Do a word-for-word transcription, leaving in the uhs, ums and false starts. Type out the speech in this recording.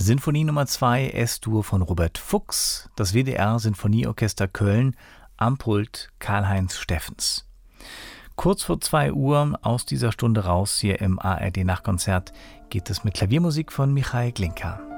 Sinfonie Nummer zwei, S-Dur von Robert Fuchs, das W D R Sinfonieorchester Köln, am Pult Karl-Heinz Steffens. Kurz vor zwei Uhr aus dieser Stunde raus hier im A R D Nachtkonzert geht es mit Klaviermusik von Michael Glinka.